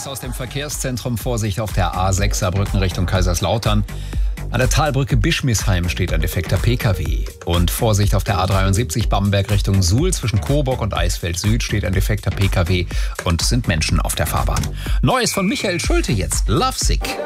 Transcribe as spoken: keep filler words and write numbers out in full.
aus dem Verkehrszentrum. Vorsicht auf der A sechs Saarbrücken Richtung Kaiserslautern. An der Talbrücke Bischmisheim steht ein defekter P K W. Und Vorsicht auf der A dreiundsiebzig Bamberg Richtung Suhl. Zwischen Coburg und Eisfeld Süd steht ein defekter P K W und es sind Menschen auf der Fahrbahn. Neues von Michael Schulte jetzt. Lovesick.